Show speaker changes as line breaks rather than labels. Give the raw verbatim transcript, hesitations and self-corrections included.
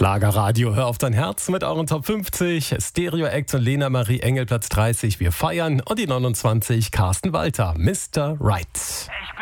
Schlagerradio, hör auf dein Herz mit euren Top fünfzig. Stereo Act und Lena Marie Engel Platz dreißig, wir feiern. Und die neunundzwanzig, Carsten Walter, Mister Right.
Ich